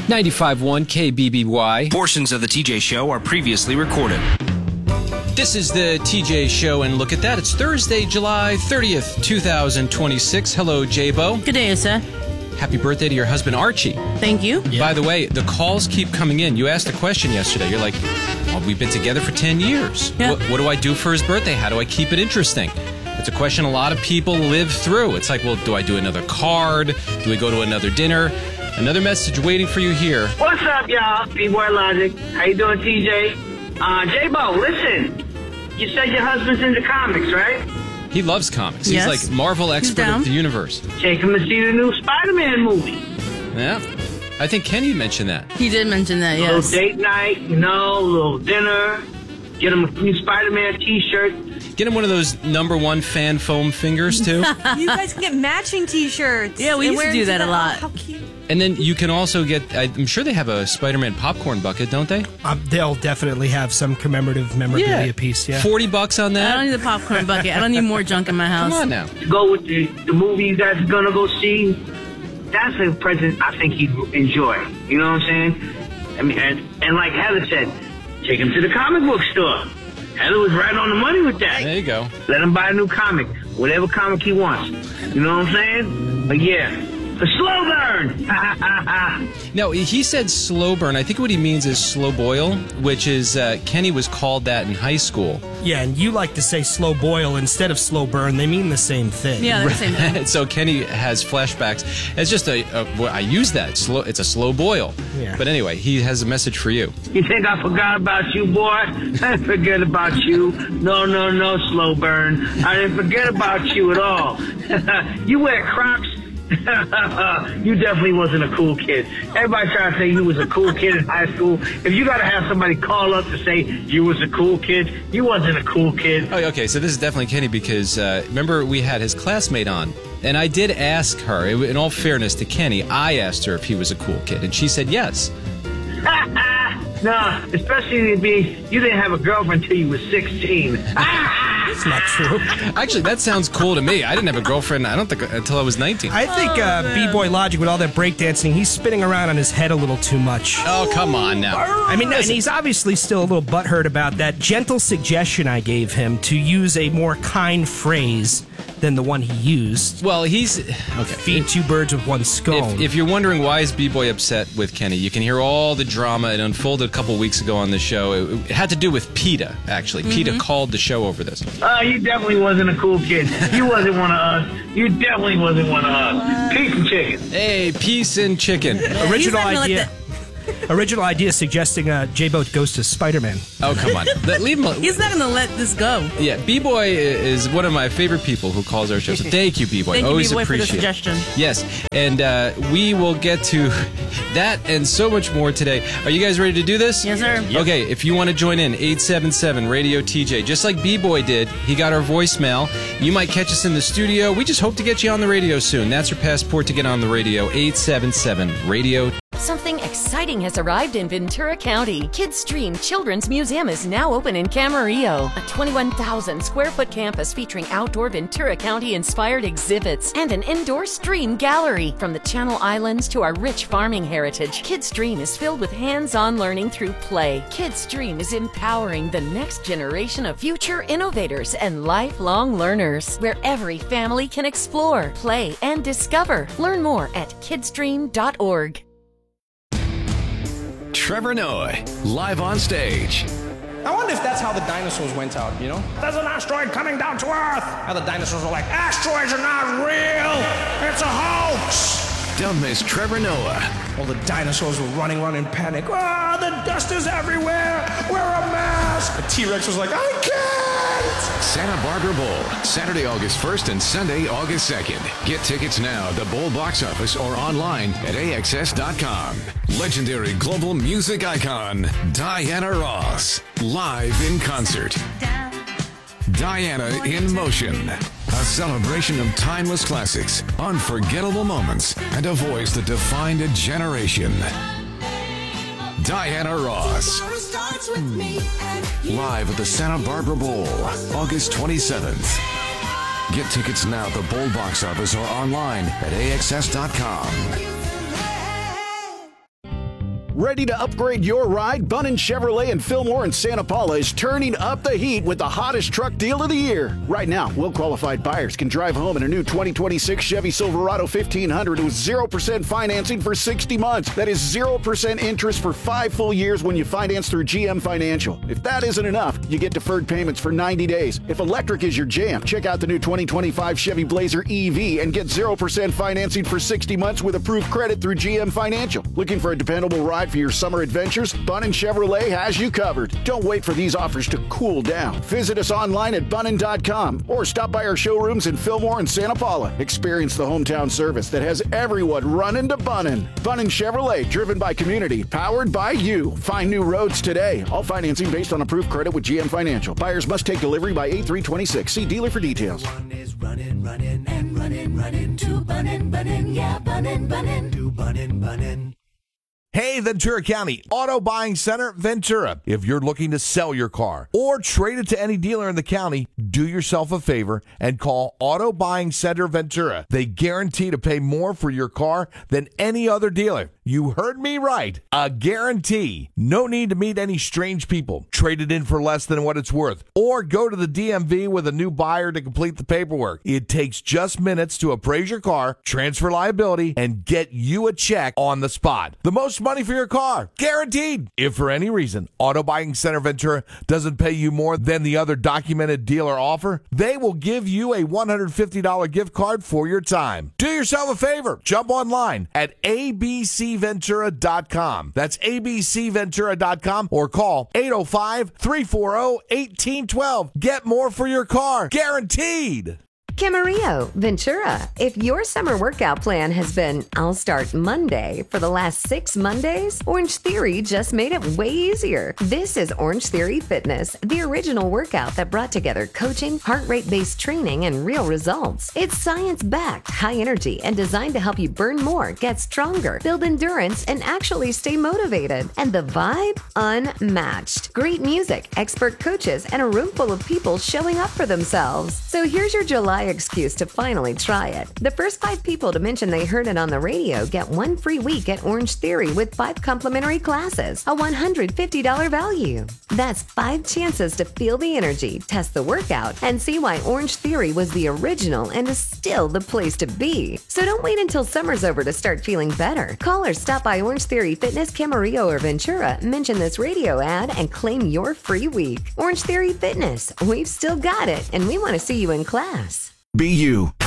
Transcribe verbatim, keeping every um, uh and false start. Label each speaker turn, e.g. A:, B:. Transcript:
A: ninety-five point one K B B Y.
B: Portions of the T J Show are previously recorded.
A: This is the T J Show, and look at that. It's Thursday, July thirtieth, two thousand twenty-six. Hello, J-Bo.
C: Good day, sir.
A: Happy birthday to your husband, Archie.
C: Thank you.
A: Yeah. By the way, the calls keep coming in. You asked a question yesterday. You're like, well, we've been together for ten years.
C: Yeah.
A: What, what do I do for his birthday? How do I keep it interesting? It's a question a lot of people live through. It's like, well, do I do another card? Do we go to another dinner? Another message waiting for you here.
D: What's up, y'all? B-Boy Logic. How you doing, T J? Uh, J-Bo, listen. You said your husband's into comics, right?
A: He loves comics.
C: Yes.
A: He's like Marvel expert of the universe.
D: Take him to see the new Spider-Man movie.
A: Yeah. I think Kenny mentioned that.
C: He did mention that,
D: A
C: yes.
D: little date night, you know, a little dinner. Get him a new Spider-Man t-shirt.
A: Get him one of those number one fan foam fingers, too.
E: You guys can get matching T-shirts.
C: Yeah, we
E: and
C: used to
E: wear
C: do
E: them
C: that a
E: together.
C: lot.
E: Oh, how cute.
A: And then you can also get, I'm sure they have a Spider-Man popcorn bucket, don't they?
F: Um, they'll definitely have some commemorative memorabilia piece, yeah.
A: forty bucks on
C: I
A: that?
C: don't need the popcorn bucket. I don't need more junk in my house.
A: Come on now.
D: To go with the, the movie you guys are going to go see. That's a present I think he'd enjoy. You know what I'm saying? I mean, and, and like Heather said, take him to the comic book store. Heather was right on the money with that.
A: There you go.
D: Let him buy a new comic, whatever comic he wants. You know what I'm saying? But yeah, the slow burn.
A: No, he said slow burn. I think what he means is slow boil, which is, uh, Kenny was called that in high school.
F: Yeah, and you like to say slow boil instead of slow burn. They mean the same thing.
C: Yeah, they're the same thing.
A: So Kenny has flashbacks. It's just a, a well, I use that. Slow, it's a slow boil.
F: Yeah.
A: But anyway, he has a message for you.
D: You think I forgot about you, boy? I didn't forget about you. No, no, no, slow burn. I didn't forget about you at all. You wear Crocs? You definitely wasn't a cool kid. Everybody trying to say you was a cool kid in high school. If you got to have somebody call up to say you was a cool kid, you wasn't a cool kid.
A: Oh, okay, so this is definitely Kenny because, uh, remember, we had his classmate on. And I did ask her, in all fairness to Kenny, I asked her if he was a cool kid. And she said yes.
D: No, especially to be, you didn't have a girlfriend until you was sixteen.
F: It's not true.
A: Actually, that sounds cool to me. I didn't have a girlfriend, I don't think, until I was nineteen.
F: I think uh, B-Boy Logic, with all that breakdancing, he's spinning around on his head a little too much.
A: Oh, come on now.
F: I mean, and he's obviously still a little butthurt about that gentle suggestion I gave him to use a more kind phrase than the one he used.
A: Well, he's... Okay.
F: Feed two birds with one stone.
A: If, if you're wondering why is B-Boy upset with Kenny, you can hear all the drama. It unfolded a couple weeks ago on the show. It, it had to do with PETA, actually.
C: Mm-hmm.
A: PETA called the show over this.
D: Oh, you definitely wasn't a cool kid. You wasn't one of us. You definitely wasn't one of us. Peace and chicken.
A: Hey, peace and chicken.
C: He's
F: Original
C: not gonna let
F: idea. Original idea suggesting uh, J-Bo goes to Spider-Man.
A: Oh, come on. Let- Leave him alone.
C: He's not going to let this go.
A: Yeah, B-Boy is one of my favorite people who calls our show. So thank you, B-Boy.
C: Thank you,
A: Always
C: B-Boy, for the
A: appreciate it.
C: suggestion.
A: Yes, and uh, we will get to that and so much more today. Are you guys ready to do this?
C: Yes, sir. Yep.
A: Okay, if you want to join in, eight seven seven radio T J. Just like B-Boy did, he got our voicemail. You might catch us in the studio. We just hope to get you on the radio soon. That's your passport to get on the radio, eight seven seven radio T J.
G: Something exciting has arrived in Ventura County. Kidstream Children's Museum is now open in Camarillo. A twenty-one thousand square foot campus featuring outdoor Ventura County inspired exhibits and an indoor stream gallery. From the Channel Islands to our rich farming heritage, Kidstream is filled with hands-on learning through play. Kidstream is empowering the next generation of future innovators and lifelong learners, where every family can explore, play, and discover. Learn more at kidstream dot org.
H: Trevor Noah, live on stage.
I: I wonder if that's how the dinosaurs went out, you know? There's an asteroid coming down to Earth! How the dinosaurs were like, asteroids are not real! It's a hoax!
H: Don't miss Trevor Noah.
I: All the dinosaurs were running around in panic. Ah, oh, the dust is everywhere! Wear a mask! The T-Rex was like, I can't!
H: Santa Barbara Bowl, Saturday, August first and Sunday, August second. Get tickets now at the Bowl box office or online at A X S dot com. Legendary global music icon, Diana Ross, live in concert. Diana in Motion. A celebration of timeless classics, unforgettable moments, and a voice that defined a generation. Diana Ross. Live at the Santa Barbara Bowl, August twenty-seventh. Get tickets now at the Bowl box office or online at A X S dot com.
J: Ready to upgrade your ride? Bunnin Chevrolet in Fillmore and Santa Paula is turning up the heat with the hottest truck deal of the year. Right now, well-qualified buyers can drive home in a new twenty twenty-six Chevy Silverado fifteen hundred with zero percent financing for sixty months. That is zero percent interest for five full years when you finance through G M Financial. If that isn't enough, you get deferred payments for ninety days. If electric is your jam, check out the new twenty twenty-five Chevy Blazer E V and get zero percent financing for sixty months with approved credit through G M Financial. Looking for a dependable ride for your summer adventures? Bunnin Chevrolet has you covered. Don't wait for these offers to cool down. Visit us online at bunnin dot com or stop by our showrooms in Fillmore and Santa Paula. Experience the hometown service that has everyone running to Bunnin. Bunnin Chevrolet, driven by community, powered by you. Find new roads today. All financing based on approved credit with G M Financial. Buyers must take delivery by eight three twenty-six. See dealer for details.
K: One is running, running, and running, running to Bunnin, Bunnin, yeah, Bunnin, Bunnin, to Bunnin, Bunnin.
L: Hey, Ventura County Auto Buying Center, Ventura. If you're looking to sell your car or trade it to any dealer in the county, do yourself a favor and call Auto Buying Center Ventura. They guarantee to pay more for your car than any other dealer. You heard me right. A guarantee. No need to meet any strange people. Trade it in for less than what it's worth. Or go to the D M V with a new buyer to complete the paperwork. It takes just minutes to appraise your car, transfer liability, and get you a check on the spot. The most money for your car. Guaranteed. If for any reason Auto Buying Center Ventura doesn't pay you more than the other documented dealer offer, they will give you a one hundred fifty dollars gift card for your time. Do yourself a favor. Jump online at A B C Ventura dot com. That's A B C Ventura dot com or call eight oh five, three four oh, one eight one two. Get more for your car. Guaranteed.
M: Camarillo, Ventura. If your summer workout plan has been, I'll start Monday, for the last six Mondays, Orange Theory just made it way easier. This is Orange Theory Fitness, the original workout that brought together coaching, heart rate-based training, and real results. It's science-backed, high energy, and designed to help you burn more, get stronger, build endurance, and actually stay motivated. And the vibe? Unmatched. Great music, expert coaches, and a room full of people showing up for themselves. So here's your July excuse to finally try it. The first five people to mention they heard it on the radio get one free week at Orange Theory with five complimentary classes, a one hundred fifty dollars value. That's five chances to feel the energy, test the workout, and see why Orange Theory was the original and is still the place to be. So don't wait until summer's over to start feeling better. Call or stop by Orange Theory Fitness, Camarillo, or Ventura, mention this radio ad, and claim your free week. Orange Theory Fitness, we've still got it, and we want to see you in class.
J: Be you.